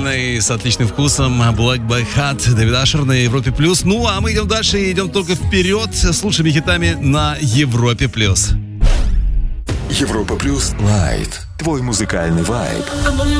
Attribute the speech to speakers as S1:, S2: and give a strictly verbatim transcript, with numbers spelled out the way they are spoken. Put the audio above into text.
S1: музыкальной, с отличным вкусом. Black by Heart, Дэвид Ашер на Европе плюс. Ну, а мы идем дальше и идем только вперед с лучшими хитами на Европе плюс.
S2: Европа плюс Лайт. Твой музыкальный вайб.